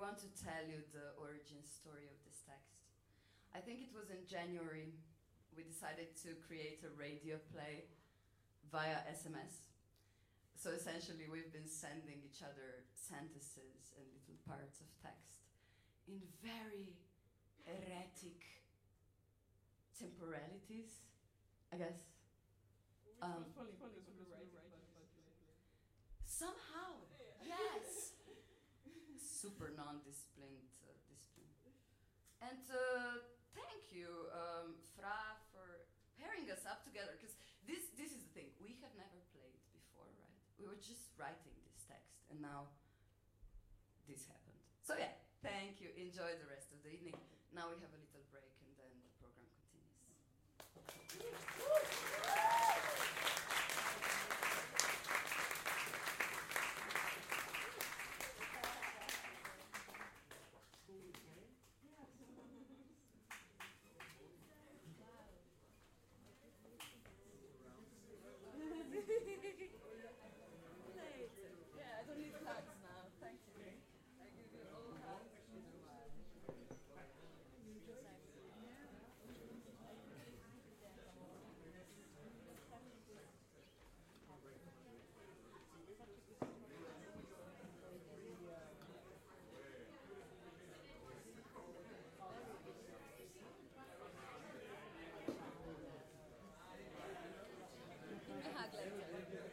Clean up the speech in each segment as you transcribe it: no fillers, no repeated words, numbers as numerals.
want to tell you the origin story of this text. I think it was in January we decided to create a radio play via SMS. So essentially we've been sending each other sentences and little parts of text in very erratic temporalities, I guess. Somehow, yes. Super non-disciplined discipline. And thank you, Fra, for pairing us up together, because this is the thing. We have never played before, right? We were just writing this text, and now this happened. So yeah, thank you. Enjoy the rest of the evening. Now we have a little break, and then the program continues. Yeah, I don't need hugs now. Thank you. I give you all hugs. Give me a hug later.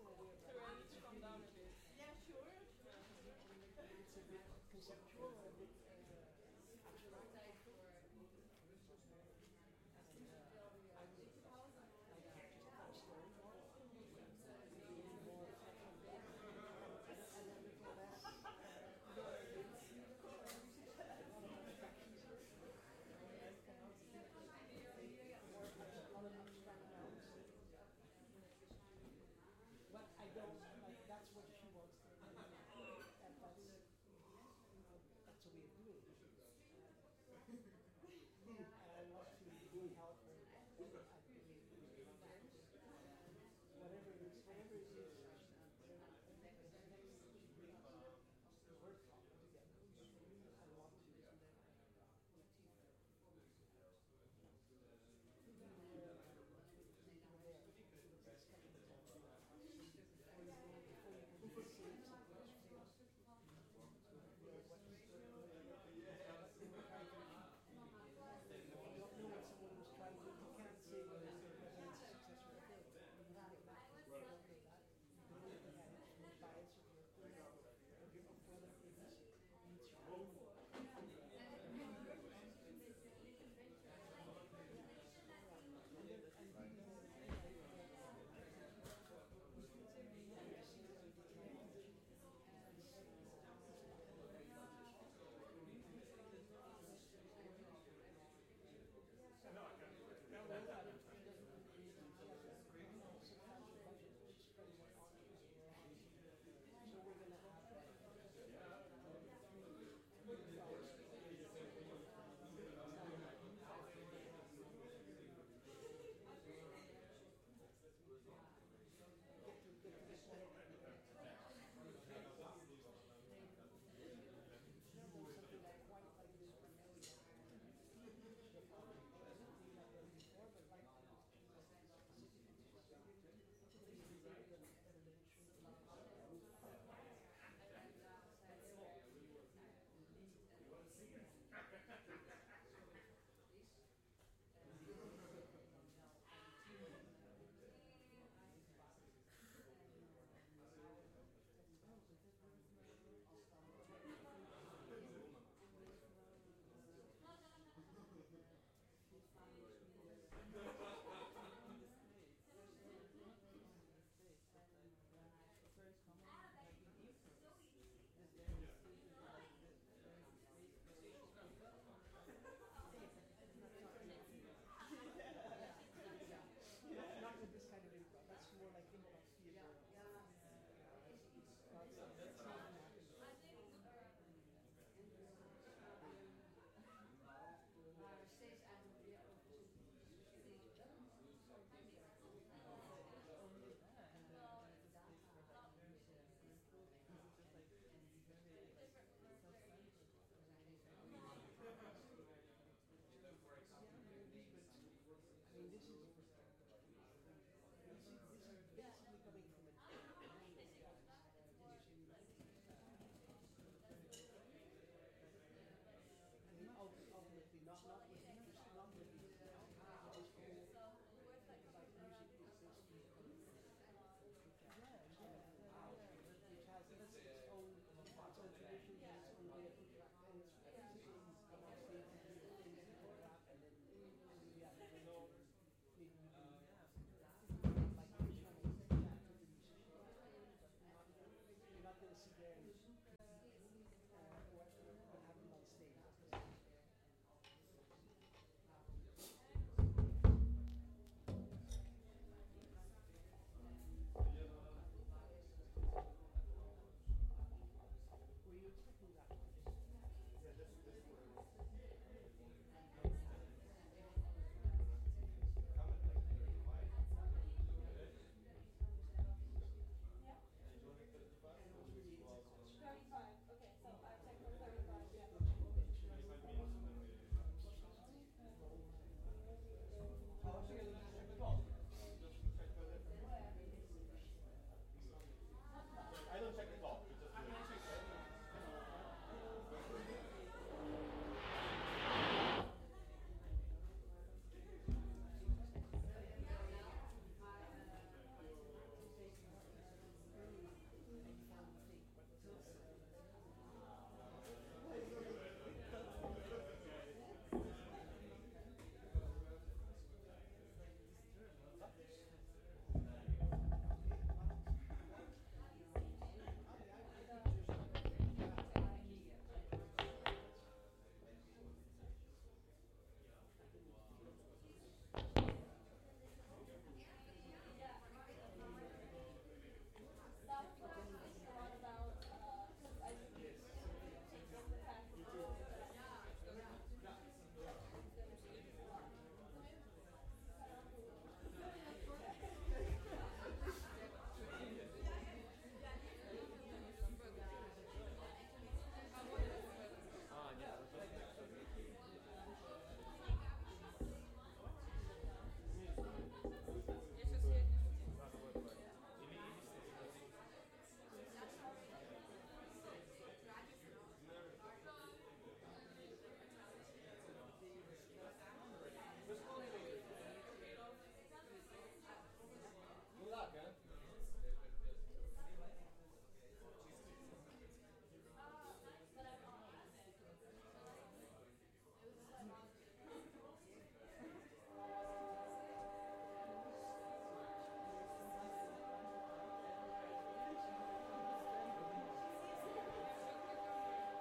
It's a bit conceptual, a bit